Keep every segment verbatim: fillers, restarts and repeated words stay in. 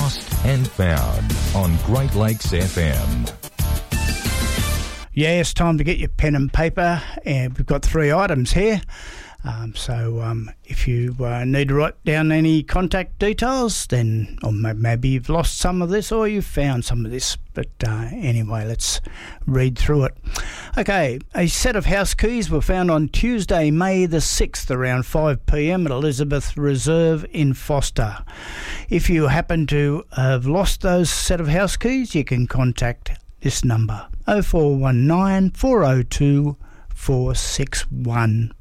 Lost and Found on Great Lakes F M. Yeah, it's time to get your pen and paper, and we've got three items here. Um, so um, if you uh, need to write down any contact details, then or maybe you've lost some of this or you've found some of this. But uh, anyway, let's read through it. Okay, a set of house keys were found on Tuesday, May the sixth, around five p.m. at Elizabeth Reserve in Foster. If you happen to have lost those set of house keys, you can contact this number, oh four one nine, four oh two, four six one.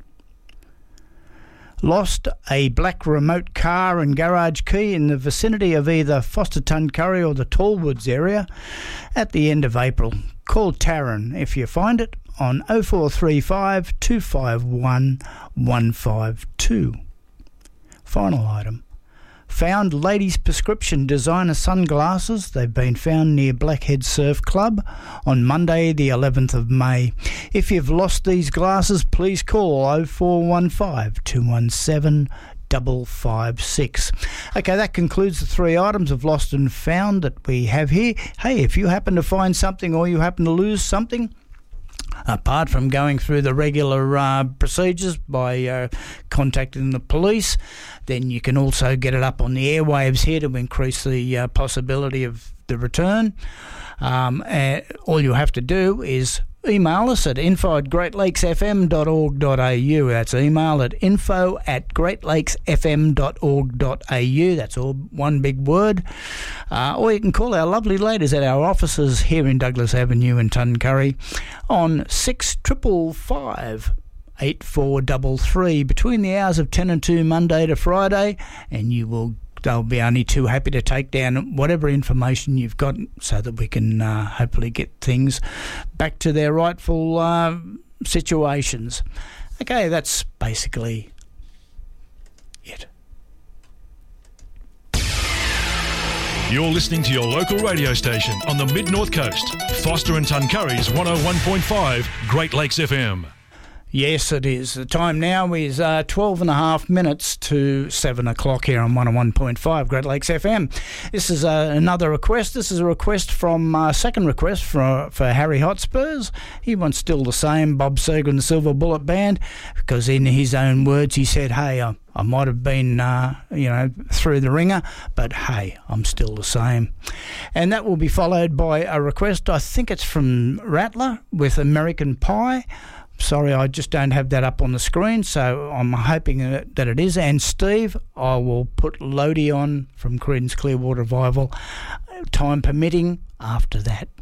Lost a black remote car and garage key in the vicinity of either Foster Tuncurry or the Tallwoods area at the end of April. Call Taryn if you find it on oh four three five, two five one, one five two. Final item. Found ladies' prescription designer sunglasses. They've been found near Blackhead Surf Club on Monday the eleventh of May. If you've lost these glasses, please call oh four one five, two one seven, five five six. Okay, that concludes the three items of lost and found that we have here. Hey, if you happen to find something or you happen to lose something, apart from going through the regular uh, procedures by uh, contacting the police, then you can also get it up on the airwaves here to increase the uh, possibility of the return. Um, uh, all you have to do is email us at info at great lakes f m dot org dot a u. That's email at info at great lakes f m dot org dot a u. That's all one big word. Uh, or you can call our lovely ladies at our offices here in Douglas Avenue in Tuncurry on six five five, eight four three three between the hours of ten and two Monday to Friday, and you will they'll be only too happy to take down whatever information you've got so that we can uh, hopefully get things back to their rightful uh, situations. Okay, that's basically it. You're listening to your local radio station on the Mid-North Coast, Foster and Tuncurry's one oh one point five Great Lakes F M. Yes, it is. The time now is uh, twelve and a half minutes to seven o'clock here on one oh one point five Great Lakes F M. This is uh, another request. This is a request from, uh, second request for, for Harry Hotspurs. He wants still the same, Bob Seger and the Silver Bullet Band, because in his own words he said, hey, I, I might have been, uh, you know, through the ringer, but hey, I'm still the same. And that will be followed by a request, I think it's from Rattler, with American Pie. Sorry, I just don't have that up on the screen, so I'm hoping that it is. And Steve, I will put Lodi on from Creedence Clearwater Revival, time permitting, after that.